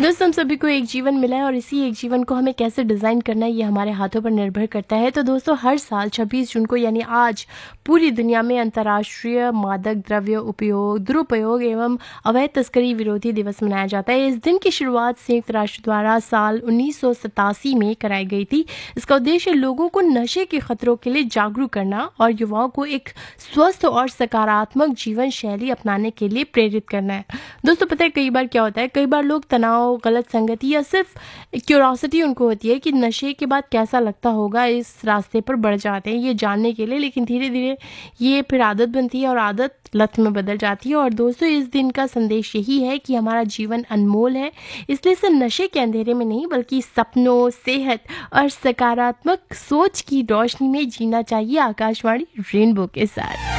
दोस्तों, हम सभी को एक जीवन मिला है और इसी एक जीवन को हमें कैसे डिज़ाइन करना है ये हमारे हाथों पर निर्भर करता है। तो दोस्तों, हर साल 26 जून को यानी आज पूरी दुनिया में अंतर्राष्ट्रीय मादक द्रव्य उपयोग, दुरुपयोग एवं अवैध तस्करी विरोधी दिवस मनाया जाता है। इस दिन की शुरुआत संयुक्त राष्ट्र द्वारा साल 1987 में कराई गई थी। इसका उद्देश्य लोगों को नशे के खतरों के लिए जागरूक करना और युवाओं को एक स्वस्थ और सकारात्मक जीवन शैली अपनाने के लिए प्रेरित करना है। दोस्तों, पता है कई बार क्या होता है, कई बार लोग तनाव, गलत संगति या सिर्फ क्यूरोसिटी उनको होती है कि नशे के बाद कैसा लगता होगा, इस रास्ते पर बढ़ जाते हैं ये जानने के लिए। लेकिन धीरे धीरे ये फिर आदत बनती है और आदत लत में बदल जाती है। और दोस्तों, इस दिन का संदेश यही है कि हमारा जीवन अनमोल है, इसलिए इसे नशे के अंधेरे में नहीं बल्कि सपनों, सेहत और सकारात्मक सोच की रोशनी में जीना चाहिए। आकाशवाणी रेनबो के साथ।